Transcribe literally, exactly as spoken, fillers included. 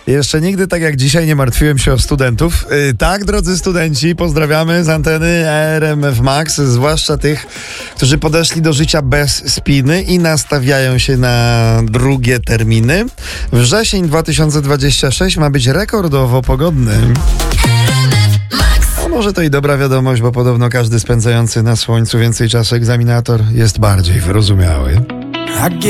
Jeszcze nigdy tak jak dzisiaj nie martwiłem się o studentów. Yy, tak, drodzy studenci, pozdrawiamy z anteny R M F Max, zwłaszcza tych, którzy podeszli do życia bez spiny i nastawiają się na drugie terminy. Wrzesień dwa tysiące dwudziesty szósty ma być rekordowo pogodny. A może to i dobra wiadomość, bo podobno każdy spędzający na słońcu więcej czasu egzaminator jest bardziej wyrozumiały.